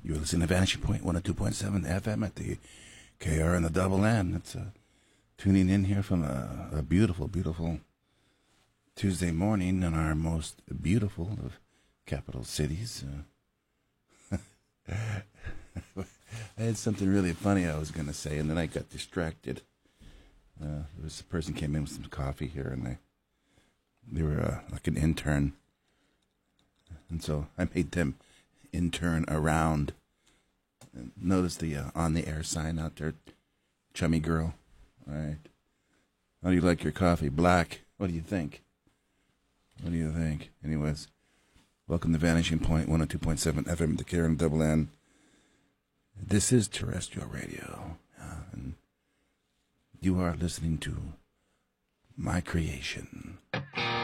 You're listening to Vanishing Point 102.7 FM at the KR and the Double N. It's tuning in here from a beautiful, beautiful Tuesday morning in our most beautiful of capital cities. I had something really funny I was going to say, and then I got distracted. There was a person came in with some coffee here, and they were like an intern. And so I made them intern around. And notice the on the air sign out there, chummy girl. All right. How do you like your coffee? Black. What do you think? What do you think? Anyways, welcome to Vanishing Point 102.7 FM, the Karen Double N. This is terrestrial radio. And you are listening to my creation.